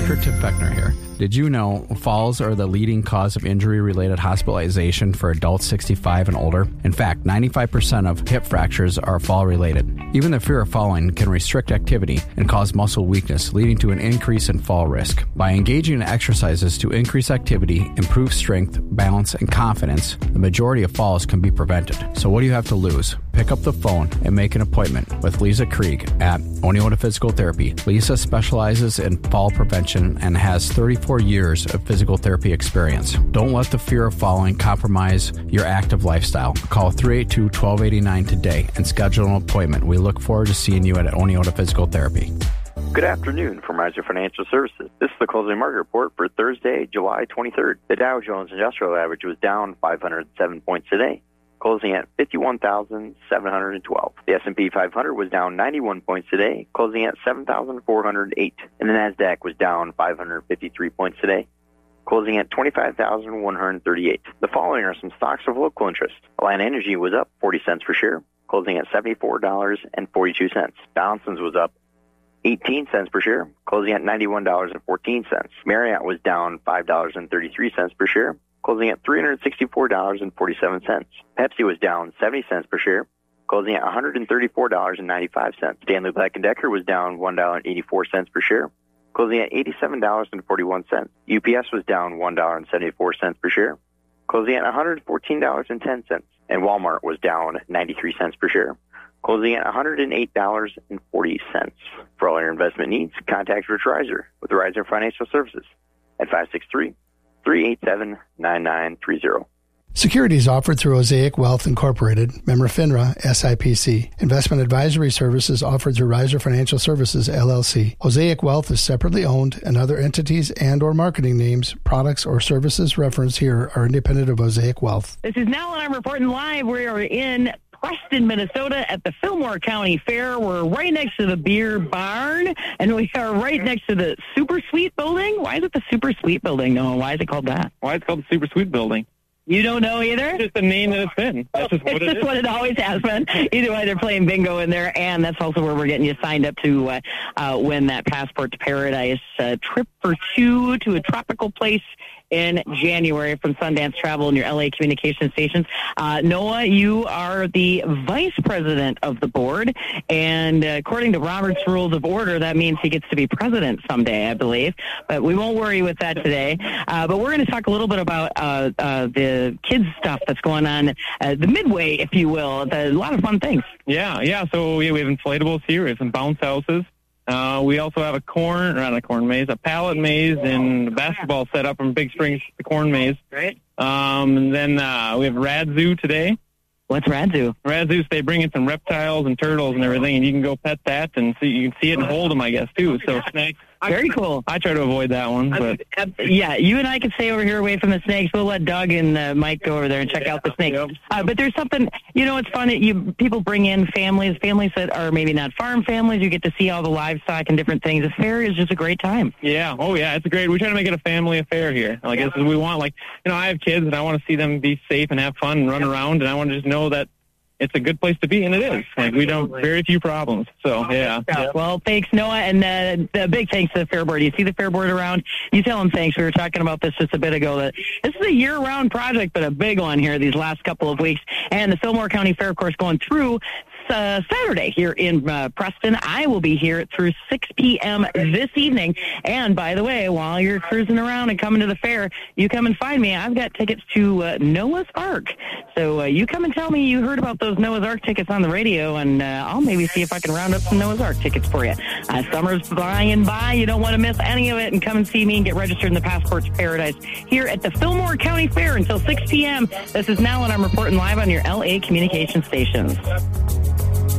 Dr. Tim Fechner here. Did you know falls are the leading cause of injury-related hospitalization for adults 65 and older? In fact, 95% of hip fractures are fall-related. Even the fear of falling can restrict activity and cause muscle weakness, leading to an increase in fall risk. By engaging in exercises to increase activity, improve strength, balance, and confidence, the majority of falls can be prevented. So what do you have to lose? Pick up the phone and make an appointment with Lisa Krieg at Oneota Physical Therapy. Lisa specializes in fall prevention and has 34 years of physical therapy experience. Don't let the fear of falling compromise your active lifestyle. Call 382-1289 today and schedule an appointment. We look forward to seeing you at Oneota Physical Therapy. Good afternoon from Riser Financial Services. This is the closing market report for Thursday, July 23rd. The Dow Jones Industrial Average was down 507 points today, closing at 51,712. The S&P 500 was down 91 points today, closing at 7,408. And the NASDAQ was down 553 points today, closing at 25,138. The following are some stocks of local interest. Alliant Energy was up 40 cents per share, closing at $74.42. Donaldson's was up 18 cents per share, closing at $91.14. Marriott was down $5.33 per share, closing at $364.47. Pepsi was down 70 cents per share, closing at $134.95. Stanley Black & Decker was down $1.84 per share, closing at $87.41. UPS was down $1.74 per share, closing at $114.10. And Walmart was down 93 cents per share, closing at $108.40. For all your investment needs, contact Rich Riser with Riser Financial Services at 563-387-9930. Securities offered through Osaic Wealth Incorporated, member FINRA, SIPC. Investment advisory services offered through Riser Financial Services, LLC. Osaic Wealth is separately owned, and other entities and or marketing names, products, or services referenced here are independent of Osaic Wealth. This is Nell, and I'm reporting live. We are in Preston, Minnesota at the Fillmore County Fair. We're right next to the Beer Barn, and we are right next to the Super Sweet Building. Why is it the Super Sweet Building, Noah? Why is it called that? Why it's called the Super Sweet Building? You don't know either? It's just the name that it's been. That's just what it is. It's just what it always has been. Either way, they're playing bingo in there, and that's also where we're getting you signed up to win that Passport to Paradise trip for two to a tropical place in January from Sundance Travel and your LA communication stations. Noah, you are the vice president of the board, and according to Robert's Rules of Order, that means he gets to be president someday, I believe. But we won't worry with that today. But we're going to talk a little bit about the kids stuff that's going on, the Midway, if you will. A lot of fun things. Yeah. So we have inflatables here. We have some bounce houses. We also have a pallet maze, and a basketball set up from Big Springs, the corn maze. Right. And then we have Rad Zoo today. What's Rad Zoo? Rad Zoo, they bring in some reptiles and turtles and everything, and you can go pet that, and see, you can see it and hold them, I guess, too. So snakes. Very cool. I try to avoid that one. But yeah, you and I can stay over here away from the snakes. We'll let Doug and Mike go over there and check out the snakes. Yep. But there's something, it's fun that people bring in families that are maybe not farm families. You get to see all the livestock and different things. The fair is just a great time. Yeah. Oh, yeah. It's great. We try to make it a family affair here. Like, this is what we want. Like, I have kids, and I want to see them be safe and have fun and run around, and I want to just know that it's a good place to be, and it is. Like, we don't very few problems. So, yeah. Well, thanks, Noah, and the big thanks to the Fair Board. You see the Fair Board around, you tell them thanks. We were talking about this just a bit ago, that this is a year-round project, but a big one here these last couple of weeks. And the Fillmore County Fair, of course, going through Saturday here in Preston. I will be here through 6 p.m. this evening. And by the way, while you're cruising around and coming to the fair, you come and find me. I've got tickets to Noah's Ark. So you come and tell me you heard about those Noah's Ark tickets on the radio, and I'll maybe see if I can round up some Noah's Ark tickets for you. Summer's flying by. You don't want to miss any of it, and come and see me and get registered in the Passport to Paradise here at the Fillmore County Fair until 6 p.m. This is Nell, and I'm reporting live on your LA communication stations.